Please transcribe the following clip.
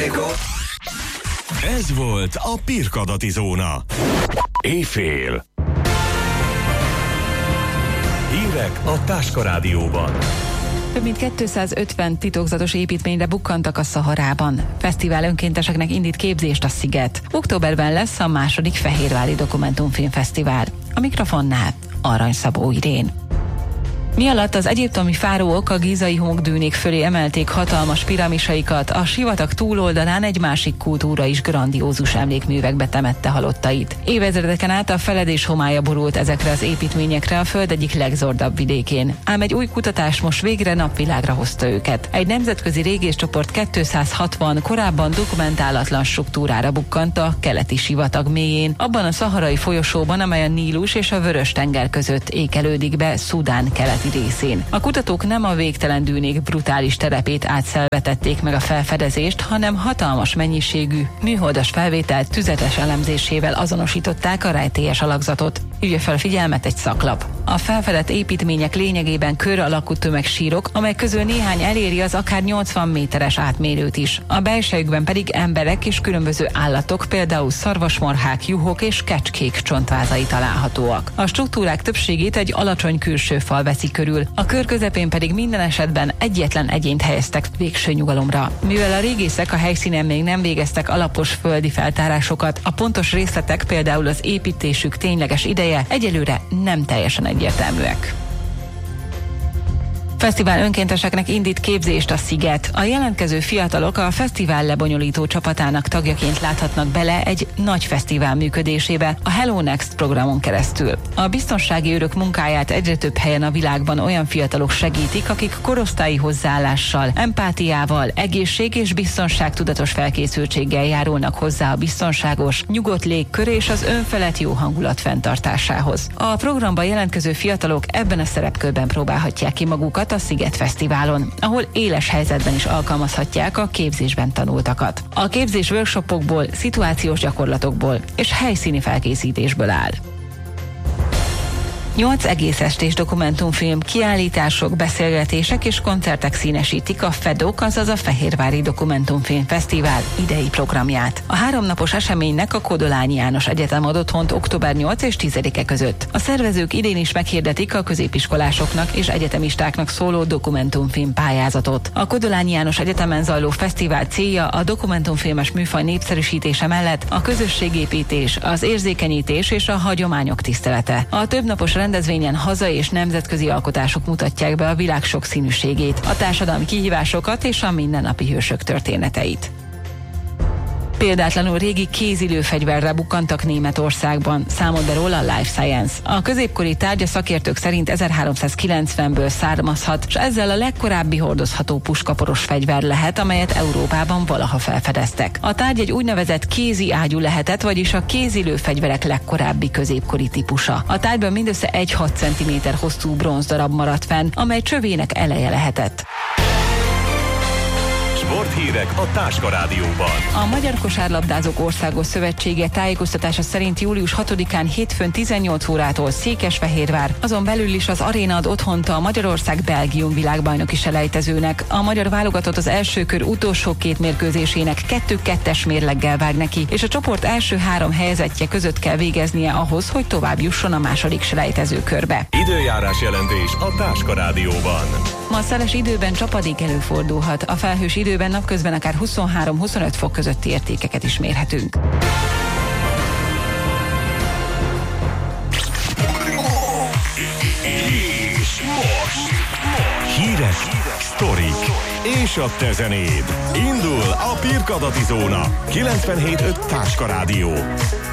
Pirko. Ez volt a Pirkadati Zóna. Éjfél. Hírek a Táska Rádióban. Több mint 250 titokzatos építményre bukkantak a Szaharában. Fesztivál önkénteseknek indít képzést a Sziget. Októberben lesz a második Fehérvári Dokumentumfilmfesztivál. A mikrofonnál Arany Szabó Irén. Mi alatt az egyiptomi fáraók a gízai homokdűnék fölé emelték hatalmas piramisaikat, a sivatag túloldalán egy másik kultúra is grandiózus emlékművekbe temette halottait. Évezredeken át a feledés homálya borult ezekre az építményekre a föld egyik legzordabb vidékén. Ám egy új kutatás most végre napvilágra hozta őket. Egy nemzetközi régészcsoport 260 korábban dokumentálatlan struktúrára bukkant a keleti sivatag mélyén, abban a szaharai folyosóban, amely a Nílus és a Vörös-tenger között ékelődik be Szudán keleti részén. A kutatók nem a végtelen dűnék brutális terepét átszelvetették meg a felfedezést, hanem hatalmas mennyiségű, műholdas felvételt tüzetes elemzésével azonosították a rejtélyes alakzatot. Hívja fel figyelmet egy szaklap. A felfedett építmények lényegében kör alakú tömegsírok, amely közül néhány eléri az akár 80 méteres átmérőt is. A belsejükben pedig emberek és különböző állatok, például szarvasmarhák, juhok és kecskék csontvázai találhatóak. A struktúrák többségét egy alacsony külső fal veszi körül, a kör közepén pedig minden esetben egyetlen egyént helyeztek végső nyugalomra. Mivel a régészek a helyszínen még nem végeztek alapos földi feltárásokat, a pontos részletek, például az építésük tényleges ideje egyelőre nem teljesen egyértelműek. Fesztivál önkénteseknek indít képzést a Sziget. A jelentkező fiatalok a fesztivál lebonyolító csapatának tagjaként láthatnak bele egy nagy fesztivál működésébe a Hello Next programon keresztül. A biztonsági őrök munkáját egyre több helyen a világban olyan fiatalok segítik, akik korosztályi hozzáállással, empátiával, egészség és biztonságtudatos felkészültséggel járulnak hozzá a biztonságos, nyugodt légkör és az önfelett jó hangulat fenntartásához. A programba jelentkező fiatalok ebben a szerepkörben próbálhatják ki magukat a Sziget Fesztiválon, ahol éles helyzetben is alkalmazhatják a képzésben tanultakat. A képzés workshopokból, szituációs gyakorlatokból és helyszíni felkészítésből áll. 8 egész estés dokumentumfilm, kiállítások, beszélgetések és koncertek színesítik a FEDOK, azaz a Fehérvári Dokumentumfilm Fesztivál idei programját. A 3 napos eseménynek a Kodolányi János Egyetem ad otthont október 8 és 10-e között. A szervezők idén is meghirdetik a középiskolásoknak és egyetemistáknak szóló dokumentumfilm pályázatot. A Kodolányi János Egyetemen zajló fesztivál célja a dokumentumfilmes műfaj népszerűsítése mellett a közösségépítés, az érzékenyítés és a hagyományok tisztelete. A többnapos rendezvényen hazai és nemzetközi alkotások mutatják be a világ sokszínűségét, a társadalmi kihívásokat és a mindennapi hősök történeteit. Példátlanul régi kézilőfegyverre bukkantak Németországban, számolt be róla a Life Science. A középkori tárgy a szakértők szerint 1390-ből származhat, és ezzel a legkorábbi hordozható puskaporos fegyver lehet, amelyet Európában valaha felfedeztek. A tárgy egy úgynevezett kézi ágyú lehetett, vagyis a kézilőfegyverek legkorábbi középkori típusa. A tárgyban mindössze egy 6 cm hosszú bronzdarab maradt fenn, amely csövének eleje lehetett. Sporthírek a Táska Rádióban. A Magyar Kosárlabdázók Országos Szövetsége tájékoztatása szerint július 6-án hétfőn 18 órától Székesfehérvár, azon belül is az aréna ad otthont a Magyarország-Belgium világbajnoki selejtezőnek. A magyar válogatott az első kör utolsó 2 mérkőzésének 2-2-es mérleggel vág neki, és a csoport első 3 helyezettje között kell végeznie ahhoz, hogy tovább jusson a második selejtező körbe. Időjárás jelentés a Táska Rádióban. Ma szeles időben csapadék előfordulhat. A felhős időben napközben akár 23-25 fok közötti értékeket is mérhetünk. És most hírek, sztorik és a te zenéd. Indul a Pirkadati Zóna 97.5 Táska Rádió.